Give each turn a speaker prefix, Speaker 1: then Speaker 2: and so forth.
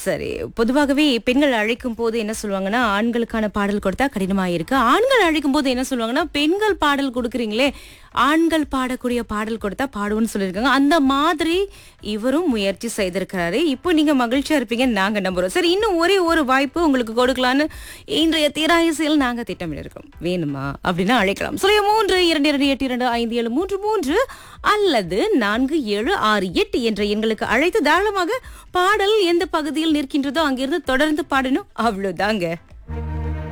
Speaker 1: சரி, பொதுவாகவே பெண்கள் அழைக்கும் போது என்ன சொல்லுவாங்கன்னா, ஆண்களுக்கான பாடல் கொடுத்தா கடினமா இருக்கு. ஆண்கள் அழைக்கும் போது என்ன சொல்லுவாங்கன்னா, பெண்கள் பாடல் கொடுக்குறீங்களே, ஆண்கள் பாடக்கூடிய பாடல் கொடுத்தா பாடுவோம்னு சொல்லியிருக்காங்க. அந்த மாதிரி இவரும் முயற்சி செய்திருக்கிறாரு. இப்போ நீங்க மகிழ்ச்சியா இருப்பீங்கன்னு நாங்க நம்புறோம். சரி, இன்னும் ஒரே ஒரு வாய்ப்பு உங்களுக்கு கொடுக்கலான்னு இன்றைய தீராயசியில் நாங்க திட்டமிட்டிருக்கோம். வேணுமா அப்படின்னா அழைக்கலாம். 0322825733 அல்லது 4768 என்ற எண்களுக்கு அழைத்து தாராளமாக பாடல் எந்த பகுதியில் நிற்கின்றதோ அங்கிருந்து தொடர்ந்து பாடணும். அவ்வளவுதாங்க.